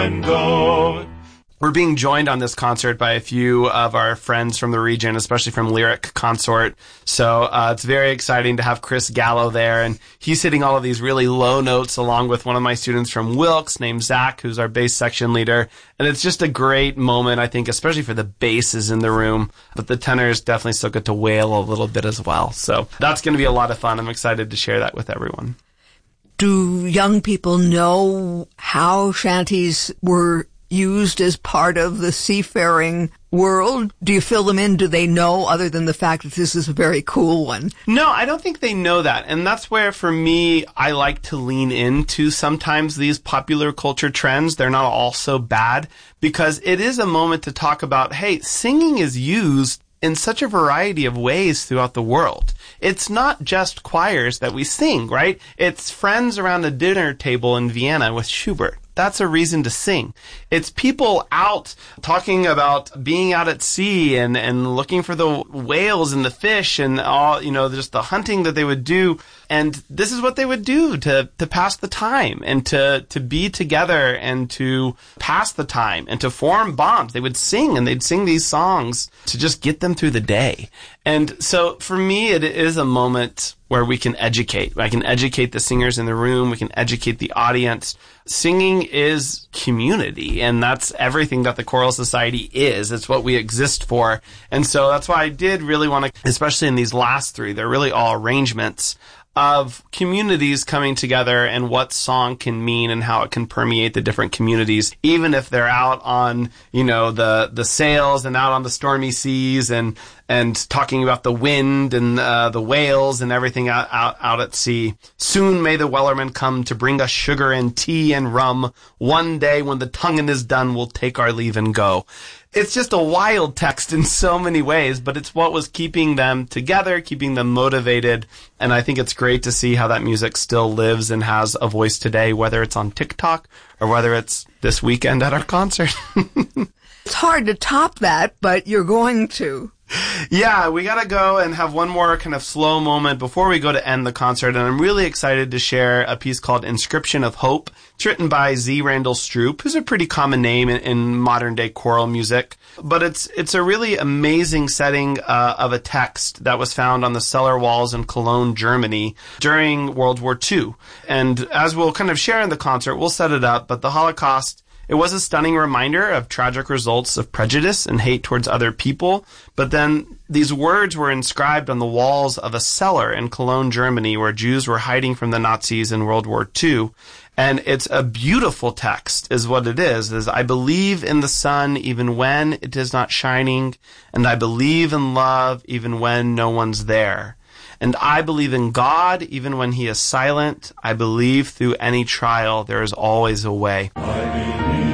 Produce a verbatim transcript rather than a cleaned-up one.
and go. We're being joined on this concert by a few of our friends from the region, especially from Lyric Consort. So uh, it's very exciting to have Chris Gallo there, and he's hitting all of these really low notes along with one of my students from Wilkes named Zach, who's our bass section leader. And it's just a great moment, I think, especially for the basses in the room. But the tenors definitely still get to wail a little bit as well. So that's going to be a lot of fun. I'm excited to share that with everyone. Do young people know how shanties were used as part of the seafaring world? Do you fill them in? Do they know, other than the fact that this is a very cool one? No, I don't think they know that. And that's where, for me, I like to lean into sometimes these popular culture trends. They're not all so bad, because it is a moment to talk about, hey, singing is used in such a variety of ways throughout the world. It's not just choirs that we sing, right? It's friends around a dinner table in Vienna with Schubert. That's a reason to sing. It's people out talking about being out at sea and, and looking for the whales and the fish and all, you know, just the hunting that they would do. And this is what they would do to, to pass the time and to, to be together and to pass the time and to form bonds. They would sing, and they'd sing these songs to just get them through the day. And so for me, it is a moment where we can educate. I can educate the singers in the room. We can educate the audience. Singing is community, and that's everything that the Choral Society is. It's what we exist for. And so that's why I did really want to, especially in these last three, they're really all arrangements of communities coming together and what song can mean and how it can permeate the different communities, even if they're out on, you know, the, the sails and out on the stormy seas and, and talking about the wind and uh, the whales and everything out, out, out at sea. Soon may the wellerman come to bring us sugar and tea and rum. One day when the tonguing is done, we'll take our leave and go. It's just a wild text in so many ways, but it's what was keeping them together, keeping them motivated. And I think it's great to see how that music still lives and has a voice today, whether it's on TikTok or whether it's this weekend at our concert. It's hard to top that, but you're going to. Yeah, we gotta go and have one more kind of slow moment before we go to end the concert, and I'm really excited to share a piece called Inscription of Hope. It's written by Z. Randall Stroop, who's a pretty common name in, in modern-day choral music, but it's it's a really amazing setting uh, of a text that was found on the cellar walls in Cologne, Germany during World War Two. And as we'll kind of share in the concert, we'll set it up, but the Holocaust, it was a stunning reminder of tragic results of prejudice and hate towards other people. But then these words were inscribed on the walls of a cellar in Cologne, Germany, where Jews were hiding from the Nazis in World War Two. And it's a beautiful text, is what it is. Is I believe in the sun even when it is not shining, and I believe in love even when no one's there. And I believe in God even when he is silent. I believe through any trial there is always a way. I believe